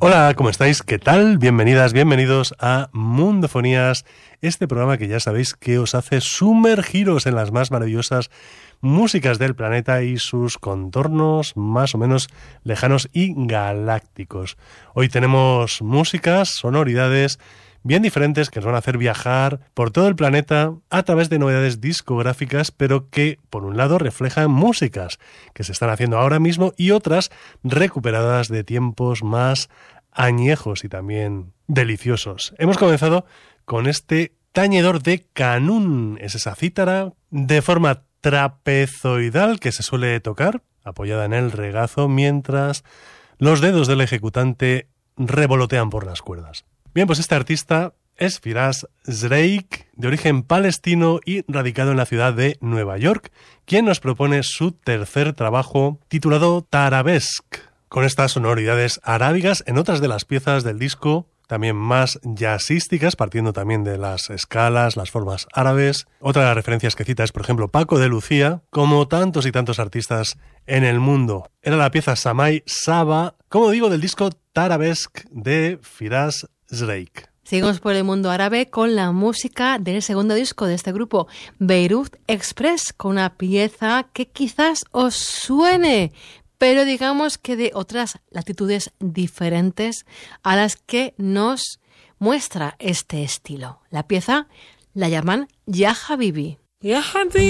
Hola, ¿cómo estáis? ¿Qué tal? Bienvenidas, bienvenidos a Mundofonías, este programa que ya sabéis que os hace sumergiros en las más maravillosas músicas del planeta y sus contornos más o menos lejanos y galácticos. Hoy tenemos músicas, sonoridades bien diferentes que nos van a hacer viajar por todo el planeta a través de novedades discográficas, pero que, por un lado, reflejan músicas que se están haciendo ahora mismo y otras recuperadas de tiempos más añejos y también deliciosos. Hemos comenzado con este tañedor de canún, es esa cítara de forma trapezoidal que se suele tocar, apoyada en el regazo, mientras los dedos del ejecutante revolotean por las cuerdas. Bien, pues este artista es Firas Zreik, de origen palestino y radicado en la ciudad de Nueva York, quien nos propone su tercer trabajo titulado Tarabesk, con estas sonoridades arábigas en otras de las piezas del disco, también más jazzísticas, partiendo también de las escalas, las formas árabes. Otra de las referencias que cita es, por ejemplo, Paco de Lucía, como tantos y tantos artistas en el mundo. Era la pieza Samay Saba, como digo, del disco Tarabesk de Firas Zreik. Seguimos por el mundo árabe con la música del segundo disco de este grupo, Beirut Express, con una pieza que quizás os suene, pero digamos que de otras latitudes diferentes a las que nos muestra este estilo. La pieza la llaman Ya Habibi. Ya Habibi.